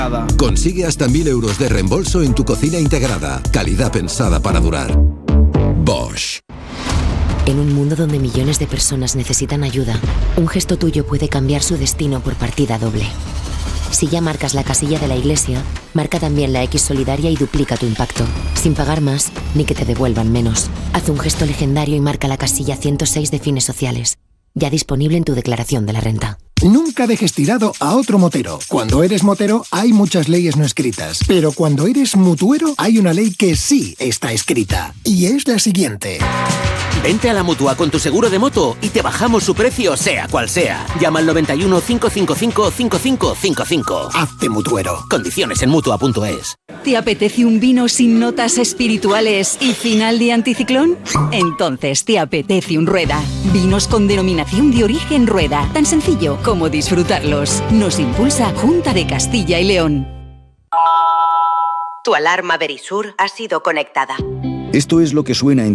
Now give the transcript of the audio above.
Consigue hasta 1.000 euros de reembolso en tu cocina integrada. Calidad pensada para durar. Bosch. En un mundo donde millones de personas necesitan ayuda, un gesto tuyo puede cambiar su destino por partida doble. Si ya marcas la casilla de la iglesia, marca también la X solidaria y duplica tu impacto, sin pagar más ni que te devuelvan menos. Haz un gesto legendario y marca la casilla 106 de Fines Sociales, ya disponible en tu declaración de la renta. Nunca dejes tirado a otro motero. Cuando eres motero hay muchas leyes no escritas, pero cuando eres mutuero hay una ley que sí está escrita, y es la siguiente. Vente a la Mutua con tu seguro de moto y te bajamos su precio sea cual sea. Llama al 91 555 5555. Hazte mutuero. Condiciones en Mutua.es. ¿Te apetece un vino sin notas espirituales y final de anticiclón? Entonces te apetece un Rueda. Vinos con denominación de origen Rueda. Tan sencillo como disfrutarlos. Nos impulsa Junta de Castilla y León. Tu alarma Verisur ha sido conectada. Esto es lo que suena en